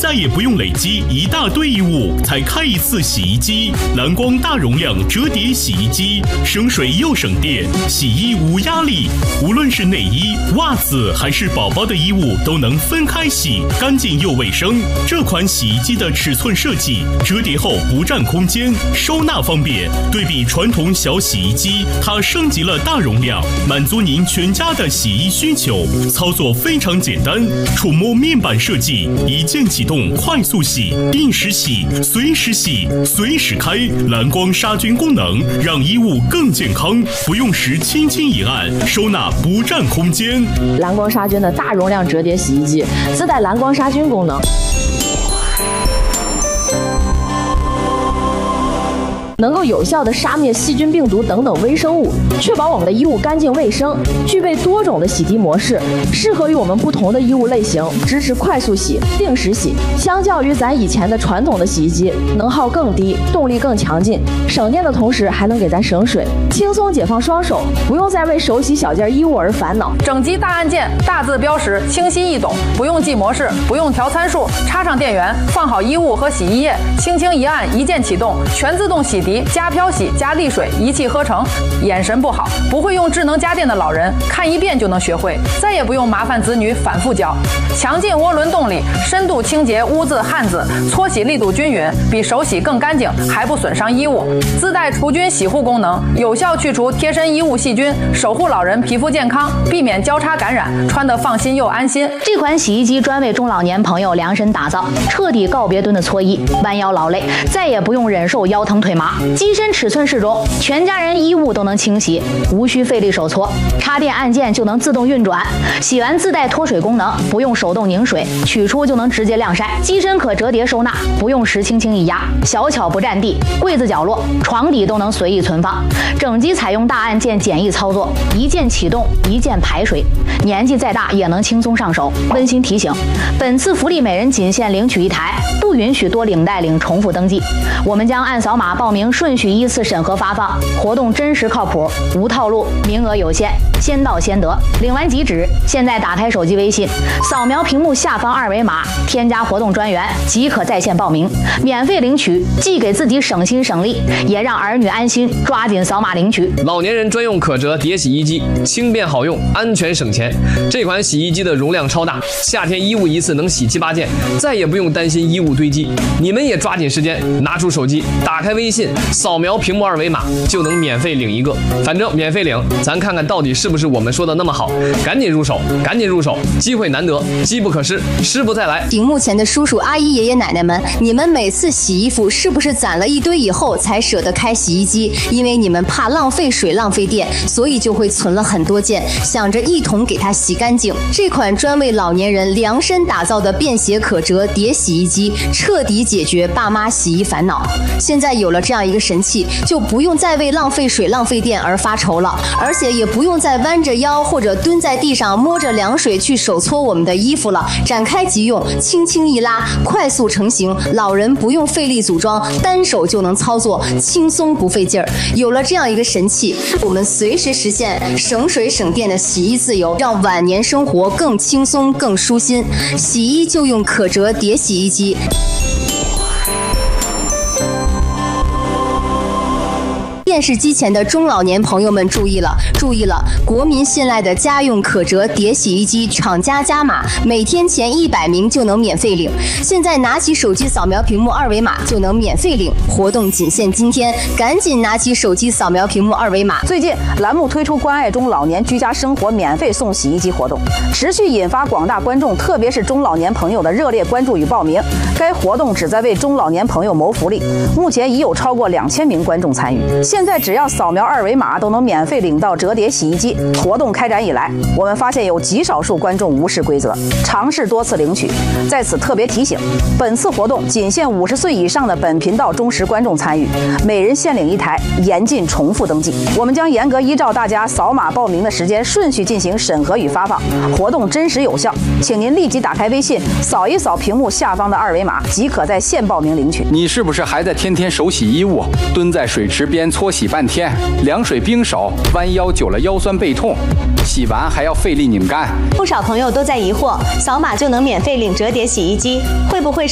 再也不用累积一大堆衣物才开一次洗衣机。蓝光大容量折叠洗衣机，省水又省电，洗衣无压力。无论是内衣、袜子还是宝宝的衣物，都能分开洗，干净又卫生。这款洗衣机的尺寸设计，折叠后不占空间，收纳方便。对比传统小洗衣机，它升级了大容量，满足您全家的洗衣需求。操作非常简单，触摸面板设计，一键启动，快速洗、定时洗、随时洗、随时开，蓝光杀菌功能让衣物更健康。不用时轻轻一按，收纳不占空间。 蓝光杀菌的大容量折叠洗衣机自带蓝光杀菌功能，能够有效地杀灭细菌、病毒等等微生物，确保我们的衣物干净卫生。具备多种的洗涤模式，适合于我们不同的衣物类型，支持快速洗、定时洗。相较于咱以前的传统的洗衣机，能耗更低，动力更强劲，省电的同时还能给咱省水，轻松解放双手，不用再为手洗小件衣物而烦恼。 整机大按键，大字标识，清晰易懂，不用记模式，不用调参数，插上电源，放好衣物和洗衣液，轻轻一按，一键启动，全自动洗涤。加漂洗、加沥水，一气呵成。眼神不好，不会用智能家电的老人，看一遍就能学会，再也不用麻烦子女反复教。强劲涡轮动力，深度清洁污渍汗渍，搓洗力度均匀，比手洗更干净，还不损伤衣物。自带除菌洗护功能，有效去除贴身衣物细菌，守护老人皮肤健康，避免交叉感染，穿得放心又安心。 这款洗衣机专为中老年朋友量身打造，彻底告别蹲的搓衣、弯腰劳累，再也不用忍受腰疼腿麻。机身尺寸适中，全家人衣物都能清洗，无需费力手搓，插电按键就能自动运转。洗完自带脱水功能，不用手动拧水，取出就能直接晾晒。机身可折叠收纳，不用时轻轻一压，小巧不占地，柜子角落、床底都能随意存放。整机采用大按键简易操作，一键启动，一键排水，年纪再大也能轻松上手。温馨提醒：本次福利每人仅限领取一台，不允许多领带领重复登记。我们将按扫码报名顺序依次审核发放，活动真实靠谱，无套路，名额有限，先到先得。领完即止。现在打开手机微信，扫描屏幕下方二维码，添加活动专员即可在线报名，免费领取，既给自己省心省力，也让儿女安心。抓紧扫码领取。 老年人专用可折叠洗衣机，轻便好用，安全省钱。这款洗衣机的容量超大，夏天衣物一次能洗7、8件，再也不用担心衣物堆积。你们也抓紧时间，拿出手机，打开微信，扫描屏幕二维码，就能免费领一个。反正免费领，咱看看到底是不是我们说的那么好。赶紧入手，赶紧入手，机会难得，机不可失，失不再来。 屏幕前的叔叔阿姨、爷爷奶奶们，你们每次洗衣服是不是攒了一堆以后才舍得开洗衣机？因为你们怕浪费水、浪费电，所以就会存了很多件，想着一同给它洗干净。这款专为老年人量身打造的便携可折叠洗衣机，彻底解决爸妈洗衣烦恼。现在有了这样一个神器，就不用再为浪费水、浪费电而发愁了，而且也不用再弯着腰或者蹲在地上摸着凉水去手搓我们的衣服了。展开即用，轻轻一拉，快速成型，老人不用费力组装，单手就能操作，轻松不费劲儿。有了这样一个神器，我们随时实现省水省电的洗衣自由，让晚年生活更轻松、更舒心。洗衣就用可折叠洗衣机。电视机前的中老年朋友们注意了，注意了！国民信赖的家用可折叠洗衣机厂家加码，每天前100名就能免费领。现在拿起手机扫描屏幕二维码就能免费领，活动仅限今天，赶紧拿起手机扫描屏幕二维码。 最近栏目推出关爱中老年居家生活免费送洗衣机活动，持续引发广大观众，特别是中老年朋友的热烈关注与报名。该活动旨在为中老年朋友谋福利，目前已有超过2000名观众参与。现在只要扫描二维码都能免费领到折叠洗衣机。活动开展以来，我们发现有极少数观众无视规则，尝试多次领取。在此特别提醒，本次活动仅限50岁以上的本频道忠实观众参与，每人限领1台，严禁重复登记。我们将严格依照大家扫码报名的时间顺序进行审核与发放，活动真实有效，请您立即打开微信，扫一扫屏幕下方的二维码，即可在线报名领取。 你是不是还在天天手洗衣物，蹲在水池边搓洗半天，凉水冰手，弯腰久了腰酸背痛，洗完还要费力拧干？ 不少朋友都在疑惑，扫码就能免费领折叠洗衣机，会不会